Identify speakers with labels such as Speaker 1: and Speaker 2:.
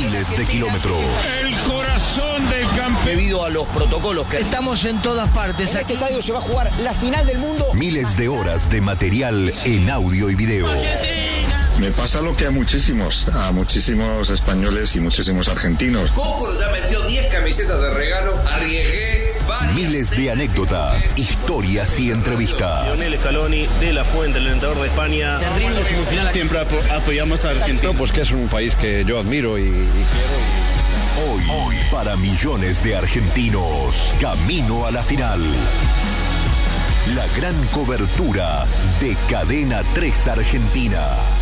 Speaker 1: miles de kilómetros.
Speaker 2: El corazón del campeón.
Speaker 3: Debido a los protocolos que
Speaker 4: estamos en todas partes.
Speaker 5: En este estadio se va a jugar la final del mundo.
Speaker 1: Miles de horas de material en audio y video.
Speaker 6: Me pasa lo que a muchísimos españoles y muchísimos argentinos.
Speaker 7: Coco ya metió 10 camisetas de regalo, arriesgué varias.
Speaker 1: Miles de anécdotas, historias y entrevistas.
Speaker 8: Lionel Scaloni, De La Fuente, el entrenador de España.
Speaker 9: Terrible semifinal.
Speaker 10: Siempre apoyamos a Argentina.
Speaker 11: No, pues que es un país que yo admiro y quiero.
Speaker 1: Hoy, para millones de argentinos, camino a la final. La gran cobertura de Cadena 3 Argentina.